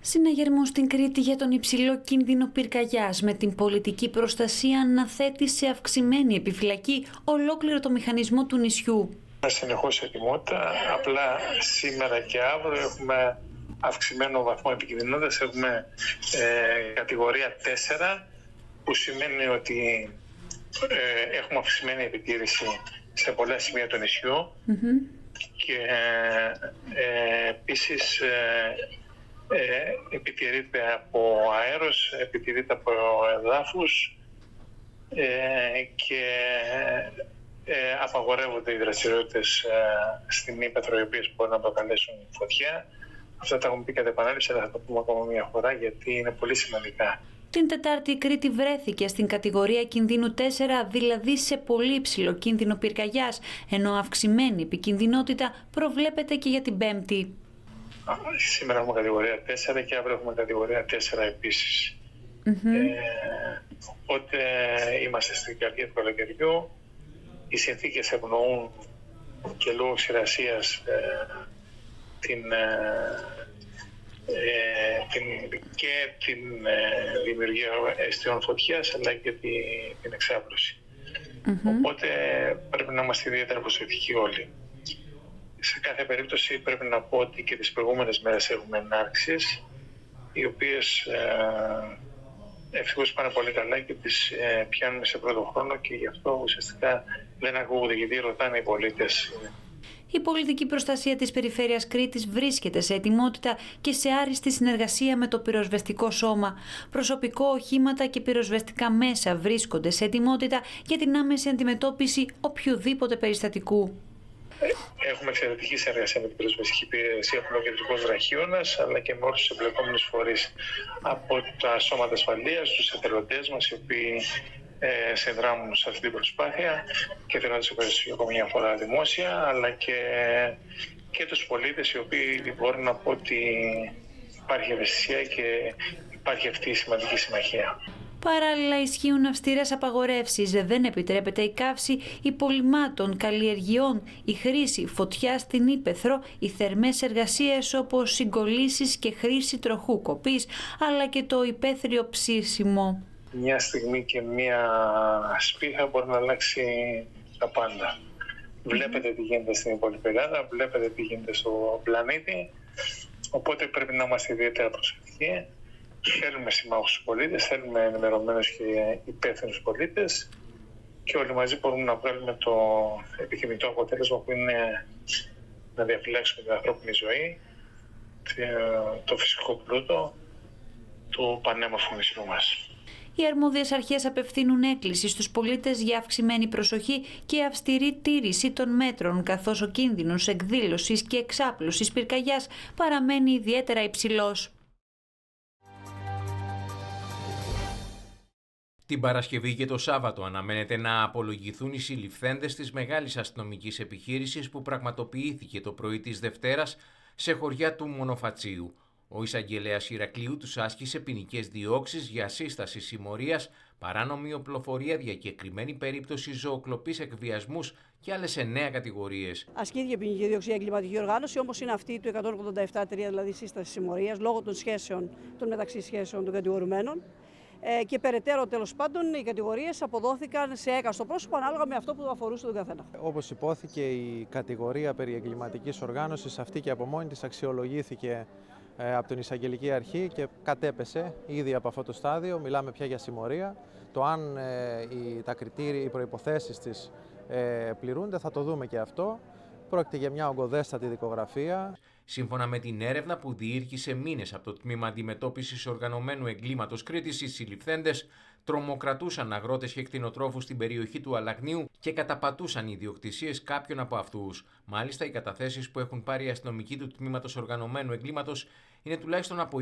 Συναγερμό στην Κρήτη για τον υψηλό κίνδυνο πυρκαγιάς με την πολιτική προστασία να θέτει σε αυξημένη επιφυλακή ολόκληρο το μηχανισμό του νησιού. Συνεχώς ετοιμότητα, απλά σήμερα και αύριο έχουμε αυξημένο βαθμό επικινδυνότητας, έχουμε κατηγορία 4, που σημαίνει ότι έχουμε αυξημένη επιτήρηση σε πολλά σημεία του νησιού και επίσης επιτηρείται από αέρος, επιτηρείται από εδάφους και απαγορεύονται οι δραστηριότητες στην ύπαιθρο οι οποίες μπορούν να προκαλέσουν φωτιά. Αυτά τα έχουμε πει κατά επανάληψη, αλλά θα το πούμε ακόμα μια φορά γιατί είναι πολύ σημαντικά. Την Τετάρτη η Κρήτη βρέθηκε στην κατηγορία κινδύνου 4, δηλαδή σε πολύ υψηλό κίνδυνο πυρκαγιάς, ενώ αυξημένη επικινδυνότητα προβλέπεται και για την Πέμπτη. Σήμερα έχουμε κατηγορία 4 και αύριο έχουμε κατηγορία 4 επίσης. Οπότε είμαστε στην καρδιά του καλοκαιριού. Οι συνθήκες ευνοούν και λόγω ξηρασίας την δημιουργία αιστείων φωτιάς, αλλά και την εξάπλωση. Οπότε πρέπει να είμαστε ιδιαίτερα προσεκτικοί όλοι. Σε κάθε περίπτωση πρέπει να πω ότι και τις προηγούμενες μέρες έχουμε ενάρξεις, οι οποίες ευτυχώς πάνε πολύ καλά και τις πιάνουμε σε πρώτο χρόνο και γι' αυτό ουσιαστικά δεν ακούγονται, γιατί ρωτάνε οι πολίτες. Η πολιτική προστασία της περιφέρειας Κρήτης βρίσκεται σε ετοιμότητα και σε άριστη συνεργασία με το πυροσβεστικό σώμα. Προσωπικό, οχήματα και πυροσβεστικά μέσα βρίσκονται σε ετοιμότητα για την άμεση αντιμετώπιση οποιοδήποτε περιστατικού. Έχουμε εξαιρετική συνεργασία με την πυροσβεστική υπηρεσία Πυλοκεντρικός Βραχίωνας, αλλά και με όλους τους εμπλεκόμενους φορείς από τα σώματα ασφαλείας, τους εθελοντές μας, οι οποίοι συνδράμουν σε αυτή την προσπάθεια, και θέλω να τους ευχαριστήσω ακόμα μια φορά δημόσια, αλλά και τους πολίτες, οι οποίοι μπορούν να πω ότι υπάρχει ευαισθησία και υπάρχει αυτή η σημαντική συμμαχία. Παράλληλα ισχύουν αυστηρές απαγορεύσεις, δεν επιτρέπεται η καύση υπολειμμάτων καλλιεργειών, η χρήση φωτιάς στην ύπαιθρο, οι θερμές εργασίες όπως συγκολλήσεις και χρήση τροχού κοπής, αλλά και το υπαίθριο ψήσιμο. Μια στιγμή και μια σπίθα μπορεί να αλλάξει τα πάντα. Βλέπετε τι γίνεται στην υπόλοιπη Ελλάδα, βλέπετε τι γίνεται στο πλανήτη, οπότε πρέπει να είμαστε ιδιαίτερα προσεκτικοί. Θέλουμε συμμάχους στους πολίτες, θέλουμε ενημερωμένους και υπεύθυνους πολίτες και όλοι μαζί μπορούμε να βγάλουμε το επιθυμητό αποτέλεσμα, που είναι να διαφυλάξουμε την ανθρώπινη ζωή, το φυσικό πλούτο του πανέμορφου νησιού μας. Οι αρμόδιες αρχές απευθύνουν έκκληση στους πολίτες για αυξημένη προσοχή και αυστηρή τήρηση των μέτρων, καθώς ο κίνδυνος εκδήλωσης και εξάπλωσης πυρκαγιάς παραμένει ιδιαίτερα υψηλός. Την Παρασκευή και το Σάββατο αναμένεται να απολογηθούν οι συλληφθέντες της μεγάλης αστυνομικής επιχείρησης που πραγματοποιήθηκε το πρωί της Δευτέρας σε χωριά του Μονοφατσίου. Ο εισαγγελέας Ηρακλείου τους άσκησε ποινικές διώξεις για σύσταση συμμορίας, παράνομη οπλοφορία, διακεκριμένη περίπτωση ζωοκλοπής, εκβιασμούς και άλλες 9 κατηγορίες. Ασκήθηκε ποινική δίωξη για εγκληματική οργάνωση, όμως είναι αυτή του 187.3, δηλαδή σύσταση συμμορίας, λόγω των μεταξύ σχέσεων των κατηγορουμένων. Και περαιτέρω, τέλος πάντων, οι κατηγορίες αποδόθηκαν σε έκαστο πρόσωπο ανάλογα με αυτό που αφορούσε τον καθένα. Όπως υπόθηκε, η κατηγορία περί εγκληματικής οργάνωσης αυτή και από μόνη της αξιολογήθηκε από την εισαγγελική αρχή και κατέπεσε ήδη από αυτό το στάδιο. Μιλάμε πια για συμμορία. Το αν τα κριτήρια, οι προϋποθέσεις της πληρούνται, θα το δούμε και αυτό. Πρόκειται για μια ογκωδέστατη δικογραφία. Σύμφωνα με την έρευνα που διήρκησε μήνες από το Τμήμα Αντιμετώπισης Οργανωμένου Εγκλήματος Κρήτης, οι συλληφθέντες τρομοκρατούσαν αγρότες και κτηνοτρόφους στην περιοχή του Αλαγνίου και καταπατούσαν ιδιοκτησίες κάποιων από αυτούς. Μάλιστα, οι καταθέσεις που έχουν πάρει οι αστυνομικοί του Τμήματος Οργανωμένου Εγκλήματος είναι τουλάχιστον από